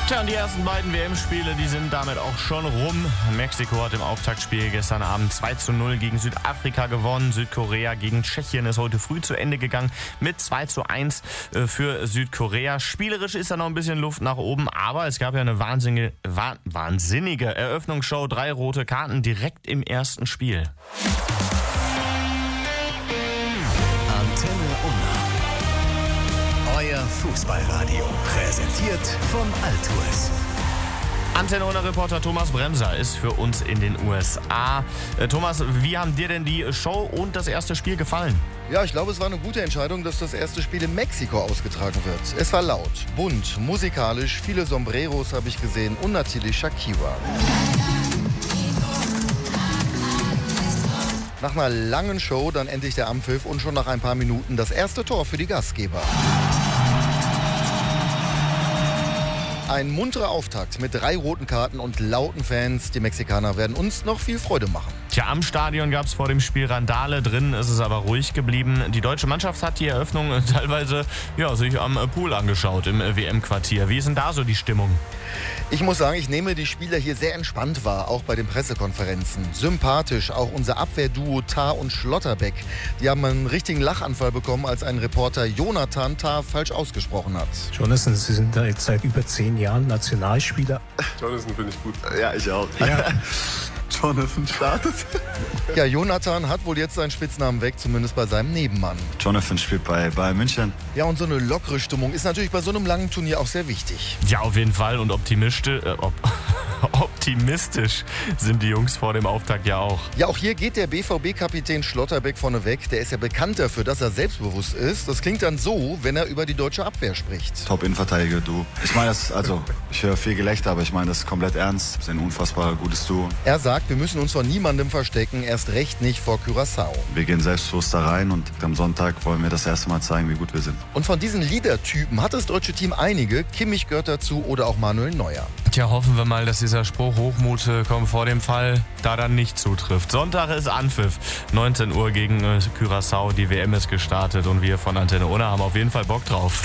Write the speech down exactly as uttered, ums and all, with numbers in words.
Tja, und die ersten beiden W M-Spiele, die sind damit auch schon rum. Mexiko hat im Auftaktspiel gestern Abend zwei zu null gegen Südafrika gewonnen. Südkorea gegen Tschechien ist heute früh zu Ende gegangen mit zwei zu eins für Südkorea. Spielerisch ist da noch ein bisschen Luft nach oben, aber es gab ja eine wahnsinnige, wahnsinnige Eröffnungsshow. Drei rote Karten direkt im ersten Spiel. Antenne Unna. Euer Fußballradio. Präsentiert von Altours. Antenne Unna-Reporter Thomas Bremser ist für uns in den U S A. Äh, Thomas, wie haben dir denn die Show und das erste Spiel gefallen? Ja, ich glaube, es war eine gute Entscheidung, dass das erste Spiel in Mexiko ausgetragen wird. Es war laut, bunt, musikalisch, viele Sombreros habe ich gesehen und natürlich Shakira. Nach einer langen Show dann endlich der Anpfiff und schon nach ein paar Minuten das erste Tor für die Gastgeber. Ein munterer Auftakt mit drei roten Karten und lauten Fans. Die Mexikaner werden uns noch viel Freude machen. Tja, am Stadion gab es vor dem Spiel Randale, drinnen ist es aber ruhig geblieben. Die deutsche Mannschaft hat die Eröffnung teilweise ja, sich am Pool angeschaut im W M-Quartier. Wie ist denn da so die Stimmung? Ich muss sagen, ich nehme die Spieler hier sehr entspannt wahr, auch bei den Pressekonferenzen. Sympathisch, auch unser Abwehrduo Tah und Schlotterbeck. Die haben einen richtigen Lachanfall bekommen, als ein Reporter Jonathan Tah falsch ausgesprochen hat. Jonathan, Sie sind da jetzt seit über zehn Jahren Nationalspieler. Jonathan finde ich gut. Ja, ich auch. Ja. Jonathan startet. Ja, Jonathan hat wohl jetzt seinen Spitznamen weg, zumindest bei seinem Nebenmann. Jonathan spielt bei Bayern München. Ja, und so eine lockere Stimmung ist natürlich bei so einem langen Turnier auch sehr wichtig. Ja, auf jeden Fall. Und optimistisch, äh, op optimistisch sind die Jungs vor dem Auftakt ja auch. Ja, auch hier geht der B V B-Kapitän Schlotterbeck vorne weg. Der ist ja bekannt dafür, dass er selbstbewusst ist. Das klingt dann so, wenn er über die deutsche Abwehr spricht. Top-Innenverteidiger, du. Ich meine das, also, ich höre viel Gelächter, aber ich meine das komplett ernst. Das ist ein unfassbar gutes Duo. Er sagt, wir müssen uns vor niemandem verstecken, erst recht nicht vor Curaçao. Wir gehen selbstbewusst da rein und am Sonntag wollen wir das erste Mal zeigen, wie gut wir sind. Und von diesen Leader-Typen hat das deutsche Team einige. Kimmich gehört dazu oder auch Manuel Neuer. Tja, hoffen wir mal, dass dieser Spruch Hochmut äh, kommt vor dem Fall da dann nicht zutrifft. Sonntag ist Anpfiff. neunzehn Uhr gegen äh, Curaçao. Die W M ist gestartet und wir von Antenne Unna haben auf jeden Fall Bock drauf.